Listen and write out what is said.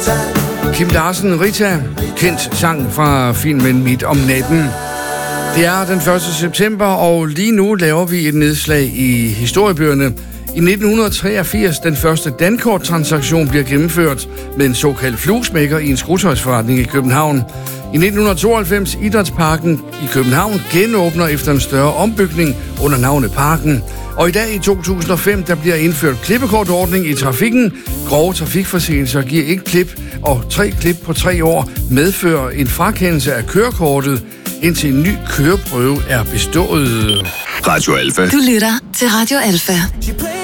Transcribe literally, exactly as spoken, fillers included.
Kim Larsen, Rita, kendt sang fra filmen Midt om natten. Det er den første september, og lige nu laver vi et nedslag i historiebøgerne. I nitten treogfirs den første dankorttransaktion bliver gennemført med en såkaldt fluesmækker i en skruetøjsforretning i København. I nitten tooghalvfems Idrætsparken i København genåbner efter en større ombygning under navnet Parken. Og i dag i to tusind og fem, der bliver indført klippekortordning i trafikken. Grove trafikforseelser giver et klip, og tre klip på tre år medfører en frakendelse af kørekortet, indtil en ny køreprøve er bestået. Radio Alfa. Du lytter til Radio Alfa.